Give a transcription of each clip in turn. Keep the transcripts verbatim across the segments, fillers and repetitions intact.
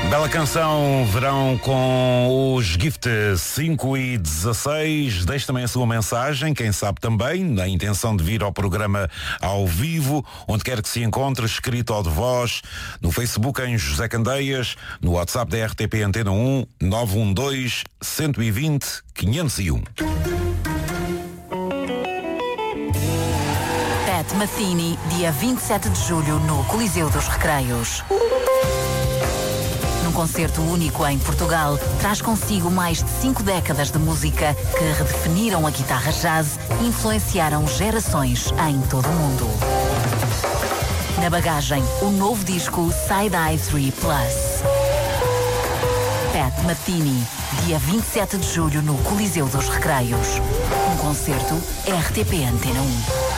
Bela canção, verão com os Gift cinco e dezasseis. Deixe também a sua mensagem, quem sabe também, na intenção de vir ao programa ao vivo, onde quer que se encontre, escrito ou de voz, no Facebook em José Candeias, no WhatsApp da R T P Antena um, nove um dois, um dois zero, cinco zero um. Pat Metheny, dia vinte e sete de julho, no Coliseu dos Recreios. Num concerto único em Portugal, traz consigo mais de cinco décadas de música que redefiniram a guitarra jazz e influenciaram gerações em todo o mundo. Na bagagem, o novo disco Side Eye três Plus. Pat Metheny, dia vinte e sete de julho, no Coliseu dos Recreios. Um concerto R T P Antena um.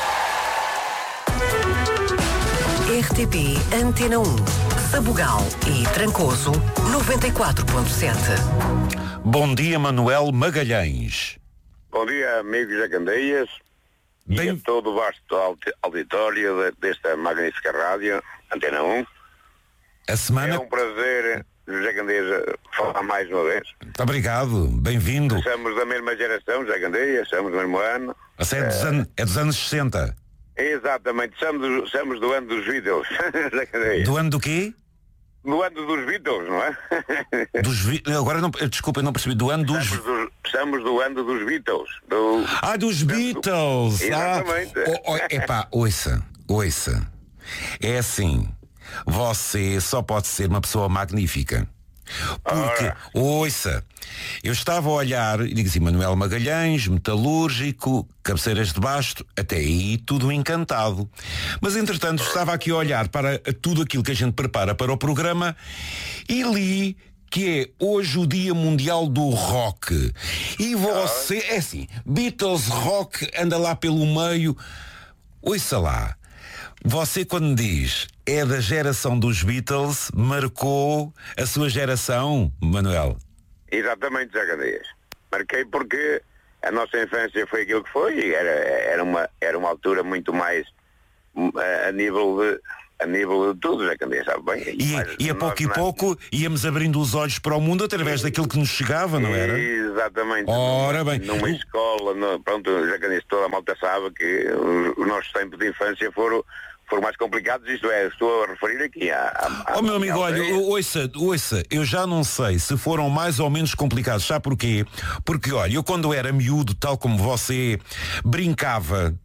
R T P Antena um, Sabugal e Trancoso, noventa e quatro ponto sete. Bom dia, Manuel Magalhães. Bom dia, amigos da Candeias. Bem... E a todo o vasto auditório de, desta magnífica rádio, Antena um. A semana... É um prazer, José Candeias, falar mais uma vez. Muito obrigado, bem-vindo. Somos da mesma geração, José Candeias, somos do mesmo ano. Você é dos, é... An... é dos anos sessenta. Exatamente, somos, somos do ano dos Beatles. Do ano do quê? Do ano dos Beatles, não é? Dos vi... Agora não, desculpa, eu não percebi. Do ano dos... Somos, dos, somos do ano dos Beatles. Do... Ah, dos Beatles! Do... Exatamente. Ah, oh, oh, epá, ouça, ouça. É assim, você só pode ser uma pessoa magnífica. Porque, Ora. ouça, eu estava a olhar e digo assim, Manuel Magalhães, metalúrgico, cabeceiras de basto, até aí tudo encantado. Mas entretanto estava aqui a olhar para tudo aquilo que a gente prepara para o programa e li que é hoje o Dia Mundial do Rock. E você, é assim, Beatles, rock, anda lá pelo meio. Ouça lá, você quando diz é da geração dos Beatles, marcou a sua geração, Manuel? Exatamente, Zé Candeias. Marquei porque a nossa infância foi aquilo que foi e era, era, uma, era uma altura muito mais a, a nível de a nível de tudo, Zé Candeias, sabe bem? E, e a pouco e pouco íamos abrindo os olhos para o mundo através e, daquilo que nos chegava, não era? Exatamente. Ora bem. Numa escola, no, pronto, Zé Candeias, toda a malta sabe que os, os nossos tempos de infância foram foram mais complicados, isto é, estou a referir aqui à... Ó oh, meu amigo, olha, ouça, ouça, eu já não sei se foram mais ou menos complicados, sabe porquê? Porque, olha, eu quando era miúdo, tal como você, brincava,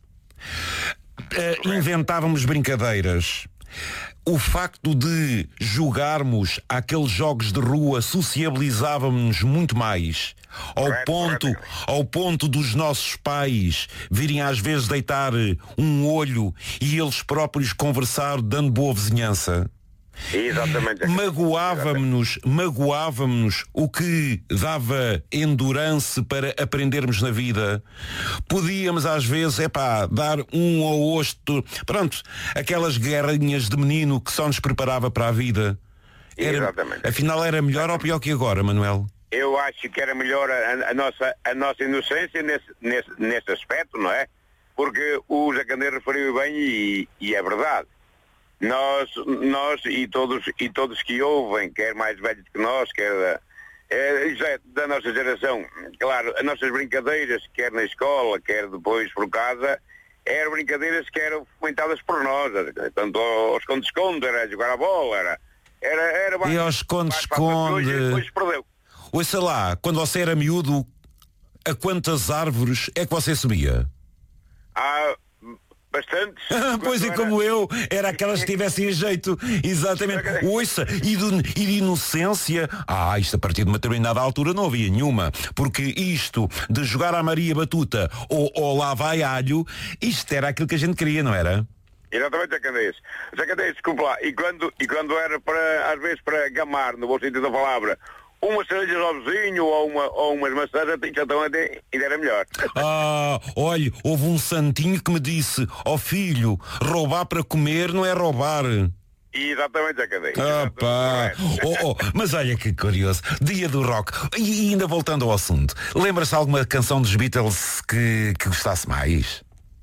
uh, inventávamos brincadeiras. O facto de jogarmos aqueles jogos de rua sociabilizávamos muito mais, ao ponto, ao ponto dos nossos pais virem às vezes deitar um olho e eles próprios conversar dando boa vizinhança. Exatamente. Magoávamos-nos, magoávamos o que dava endurance para aprendermos na vida. Podíamos às vezes, é pá, dar um ao outro, pronto, aquelas guerrinhas de menino que só nos preparava para a vida. Era, exatamente. Afinal era melhor ou pior que agora, Manuel? Eu acho que era melhor a, a, nossa, a nossa inocência nesse, nesse, nesse aspecto, não é? Porque o Zé Candeias referiu bem e, e é verdade. Nós, nós e, todos, e todos que ouvem, quer mais velhos que nós, quer da, é, é, da nossa geração, claro, as nossas brincadeiras, quer na escola, quer depois por casa, eram brincadeiras que eram fomentadas por nós, tanto aos esconde-esconde, era jogar a bola, era... era, era e aos esconde-esconde... Depois perdeu. Ouça lá, quando você era miúdo, a quantas árvores é que você subia? Ah... Bastante. Pois e como eu, era aquelas que tivessem jeito. Exatamente. Ouça, e de, e de inocência. Ah, isto a partir de uma determinada altura não havia nenhuma. Porque isto de jogar à Maria Batuta ou, ou lá vai alho, isto era aquilo que a gente queria, não era? Exatamente, Zé Candeias. Zé Candeias, desculpa lá. E quando, e quando era para, às vezes, para gamar, no bom sentido da palavra, umas cerejas ao vizinho ou, uma, ou umas maçãs, então ainda era melhor. Ah, olha, houve um santinho que me disse, ó oh, filho, roubar para comer não é roubar. Exatamente, a cadeia. Ah, pá. Oh, oh, mas olha que curioso, Dia do Rock. E ainda voltando ao assunto, lembra-se alguma canção dos Beatles que, que gostasse mais?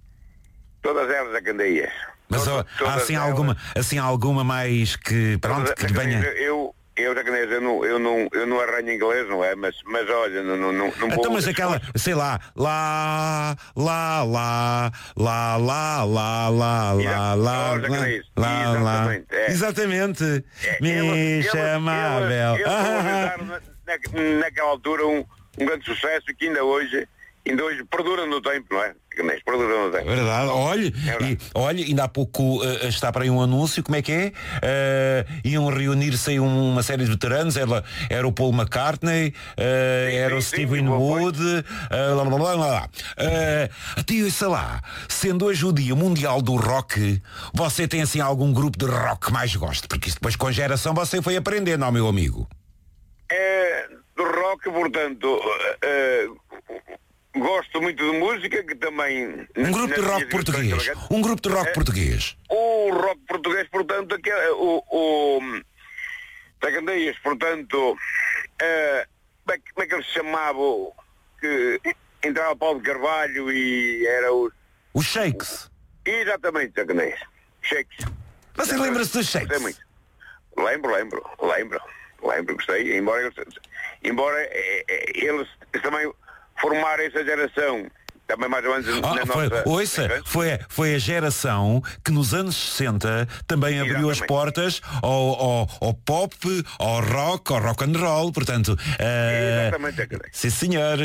Todas elas, a Candeias. Mas todas, há assim alguma, assim alguma mais que, pronto, que venha... Eu... Eu, jacanês, eu não, eu não, eu não arranho inglês, não é? Mas, mas olha, não, não, não Então, vou... mas aquela, sei lá, lá, lá, lá, lá, lá, lá, lá, lá, lá, Exato. lá, lá, lá. Exatamente, é. Exatamente. É, Me eles- chama eles- Abel. eles realizaram na, na- naquela altura um, um grande sucesso que ainda hoje, ainda hoje perdura no tempo, não é? Jacanês, perdura no tempo. Verdade, olha, verdade. e, olha, ainda há pouco uh, está para aí um anúncio, como é que é? Uh, iam reunir-se aí um- uma série de veteranos, era, era o Paul McCartney, uh, era sim, o sim, Stephen foi. Wood, uh, lá, lá, lá, lá, lá. Uh, tio, sei lá, sendo hoje o Dia Mundial do Rock, você tem assim algum grupo de rock que mais gosta? Porque isso depois com a geração você foi aprendendo, não, meu amigo? É, do rock, portanto, eh, gosto muito de música, que também... Um grupo de rock português. Um grupo de rock É. português. O rock português, portanto, que é o... o da Candeias, portanto, eh, como, é, que- como é que ele se chamava? Que entrava Paulo de Carvalho e era o... Os Shakes. Exatamente, da Candeias. Shakes. Você lembra-se dos Gostei Shakes? muito. Lembro, lembro, lembro. Lembro, gostei. Embora, eles- embora eh, eh, eles também formaram essa geração, também mais ou menos Ah, na foi, nossa... ouça, foi, foi a geração que nos anos sessenta também abriu as Exatamente. portas ao, ao, ao pop, ao rock, ao rock and roll, portanto... eh, Exatamente, é que- sim, senhor.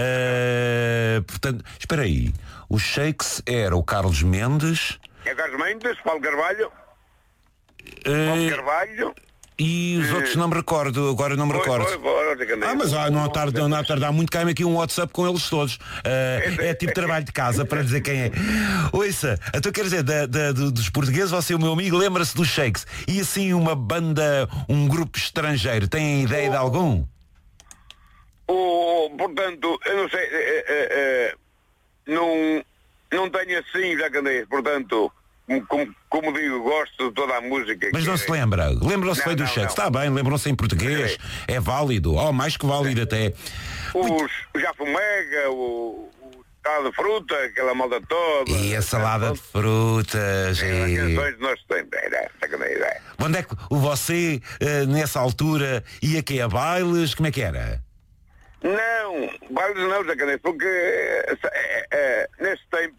eh, portanto, espera aí. Os Shakes era o Carlos Mendes É Carlos Mendes, Paulo Carvalho, eh, Paulo Carvalho... e os outros não me recordo, agora não me Foi, recordo. foi, foi, foi, foi, Ah, mas ah, não há tarde, não há tardar muito, cai-me aqui um WhatsApp com eles todos. Ah, é tipo trabalho de casa para dizer quem é. Ouça, então quer dizer, da, da- do- dos portugueses, você, o meu amigo, lembra-se dos Shakes. E assim uma banda, um grupo estrangeiro, tem ideia de algum? O, portanto, eu não sei, eh, eh, eh, não, não tenho assim já Candeias, portanto, como, como digo, gosto de toda a música. Mas que não é- se lembra. Lembram-se Não, bem dos não, Shakes. não. Está bem, lembram-se em português. É válido. Oh, mais que válido até. Os, o Jafumega, o, o salada de fruta, aquela malda toda. E a salada de frutas. As E... canções do nosso tempo, era, era. Onde é que você, eh, nessa altura, ia que a bailes? Como é que era? Não, bailes não, Zé Canês, porque eh, eh, eh, nesse tempo